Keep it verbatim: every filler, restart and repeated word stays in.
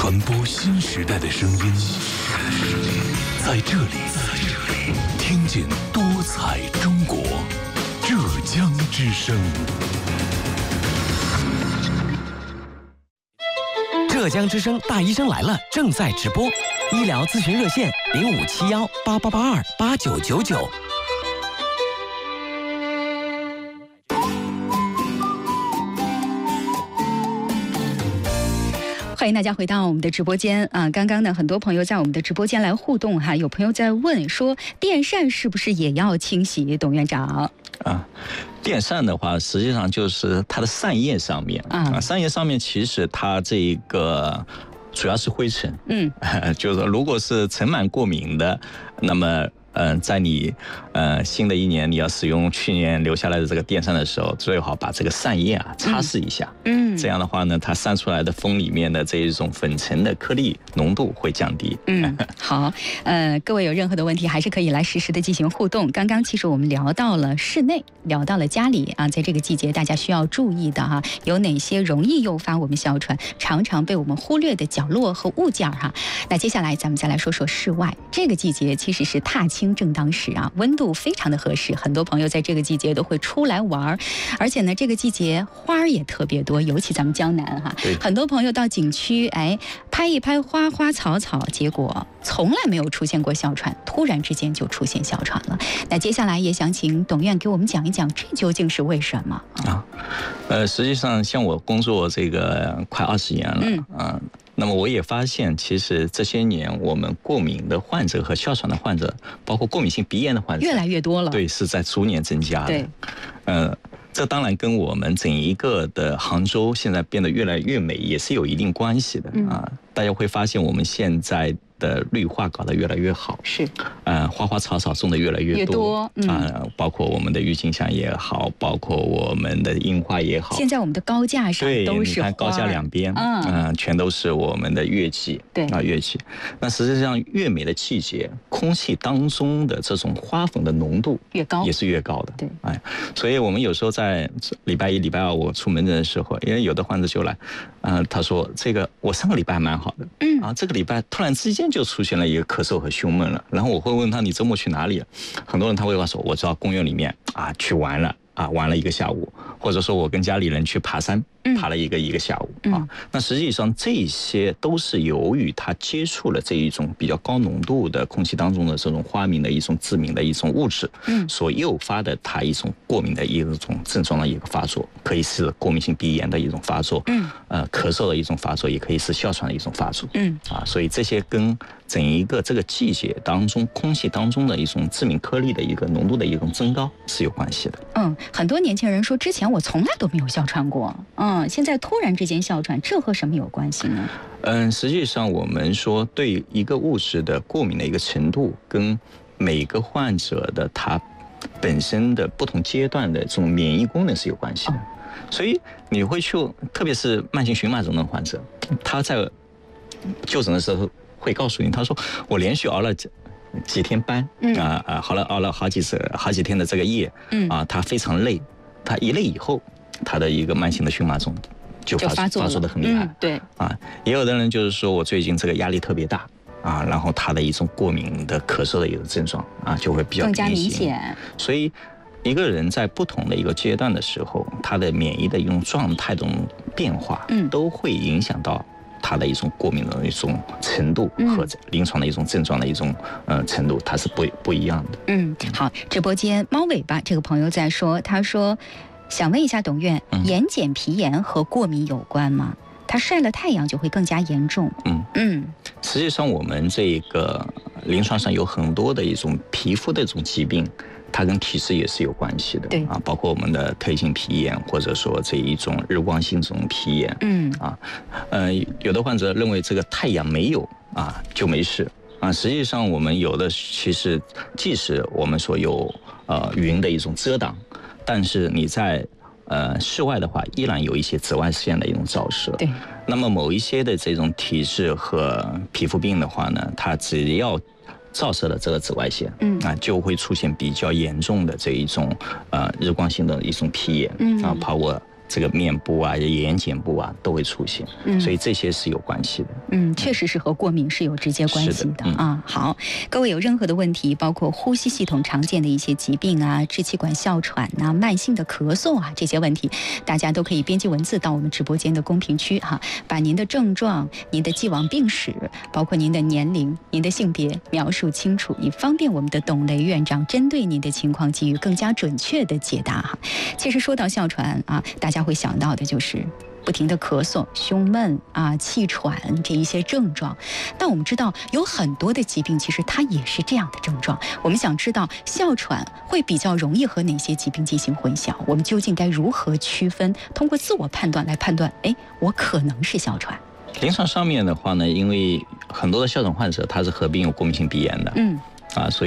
传播新时代的声音，在这里，听见多彩中国，浙江之声。 浙江之声大医生来了正在直播，医疗咨询热线零五七幺八八八二八九九九。 欢迎大家回到我们的直播间啊！刚刚呢，很多朋友在我们的直播间来互动哈，有朋友在问说，电扇是不是也要清洗？董院长啊，电扇的话，实际上就是它的扇叶上面啊，扇叶上面其实它这一个主要是灰尘，嗯，就是说如果是尘螨过敏的，那么。嗯、呃，在你呃新的一年你要使用去年留下来的这个电扇的时候，最好把这个扇叶啊擦拭一下。嗯，这样的话呢，它散出来的风里面的这一种粉尘的颗粒浓度会降低。 嗯，好，呃，各位有任何的问题，还是可以来实时的进行互动。刚刚其实我们聊到了室内，聊到了家里啊，在这个季节大家需要注意的哈，有哪些容易诱发我们哮喘，常常被我们忽略的角落和物件哈。那接下来咱们再来说说室外，这个季节其实是踏青正当时啊，温度非常的合适，很多朋友在这个季节都会出来玩，而且呢，这个季节花也特别多，尤其咱们江南哈，很多朋友到景区，哎，拍一拍花花草草，结果从来没有出现过哮喘，突然之间就出现哮喘了。那接下来也想请董院给我们讲一讲，这究竟是为什么啊？ 呃，实际上像我工作这个快二十年了，嗯啊。那么我也发现，其实这些年我们过敏的患者和哮喘的患者，包括过敏性鼻炎的患者， 越来越多了。对， 是在逐年增加的。 对， 呃，这当然跟我们整一个的杭州现在变得越来越美也是有一定关系的啊。嗯、大家会发现我们现在的绿化搞得越来越好， 是， 呃，花花草草种的越来越多， 越多嗯、 呃，包括我们的郁金香也好，包括我们的樱花也好。 现在我们的高架上都是花， 你看高架两边，嗯、呃，全都是我们的月季， 对啊，月季。那实际上越美的季节，空气当中的这种花粉的浓度越高， 也是越高的。 对， 哎，所以我们有时候在礼拜一、礼拜二我出门的时候，因为有的患者就来，呃，他说这个我上个礼拜还蛮好的，嗯，啊，这个礼拜突然之间就出现了一个咳嗽和胸闷了，然后我会问他你周末去哪里了？很多人他会告诉我，我知道公园里面啊去玩了啊玩了一个下午，或者说我跟家里人去爬山，爬了一个一个下午啊。那实际上这些都是由于他接触了这一种比较高浓度的空气当中的这种花敏的一种致敏的一种物质，嗯，所诱发的他一种过敏的一种症状的一个发作，可以是过敏性鼻炎的一种发作，嗯，呃咳嗽的一种发作，也可以是哮喘的一种发作，嗯啊，所以这些跟整一个这个季节当中空气当中的一种致敏颗粒的一个浓度的一种增高是有关系的。 嗯，很多年轻人说之前我从来都没有哮喘过，嗯，现在突然之间哮喘，这和什么有关系呢？ 嗯，实际上我们说对一个物质的过敏的一个程度，跟每个患者的他本身的不同阶段的这种免疫功能是有关系的。哦、所以你会去，特别是慢性荨麻疹的患者，他在就诊的时候会告诉你，他说我连续熬了几几天班，嗯啊啊，熬了熬了好几次好几天的这个夜，嗯啊，他非常累，他一累以后，他的一个慢性的荨麻疹就发发作发作的很厉害， 嗯、对啊，也有的人就是说我最近这个压力特别大啊，然后他的一种过敏的咳嗽的一个症状啊，就会比较更加明显， 所以。一个人在不同的一个阶段的时候，他的免疫的一种状态的变化，嗯，都会影响到他的一种过敏的一种程度和临床的一种症状的一种呃程度，它是不不一样的。 嗯，好，直播间猫尾巴这个朋友在说，他说想问一下董院，嗯、眼睑皮炎和过敏有关吗？他晒了太阳就会更加严重。嗯嗯， 实际上我们这个临床上有很多的一种皮肤的一种疾病。它跟体质也是有关系的， 对啊，包括我们的特异性皮炎，或者说这一种日光性这种皮炎，嗯啊，呃，有的患者认为这个太阳没有啊就没事啊，实际上我们有的其实即使我们说有呃云的一种遮挡，但是你在呃室外的话，依然有一些紫外线的一种照射， 对。 那么某一些的这种体质和皮肤病的话呢，它只要照射了这个紫外线，嗯啊，就会出现比较严重的这一种呃日光性的一种皮炎，嗯啊，包括这个面部啊、眼睑部啊都会出现，嗯，所以这些是有关系的。 嗯，确实是和过敏是有直接关系的，的、嗯、啊。好，各位有任何的问题，包括呼吸系统常见的一些疾病啊、支气管哮喘啊、慢性的咳嗽啊这些问题，大家都可以编辑文字到我们直播间的公屏区哈、啊，把您的症状、您的既往病史，包括您的年龄、您的性别描述清楚，以方便我们的董雷院长针对您的情况给予更加准确的解答哈。其实说到哮喘啊，大家会想到的就是不停的咳嗽、胸闷啊、气喘这一些症状，但我们知道有很多的疾病其实它也是这样的症状。我们想知道哮喘会比较容易和哪些疾病进行混淆，我们究竟该如何区分？通过自我判断来判断，哎，我可能是哮喘。 临床上面的话呢，因为很多的哮喘患者他是合并有过敏性鼻炎的，嗯。啊，所以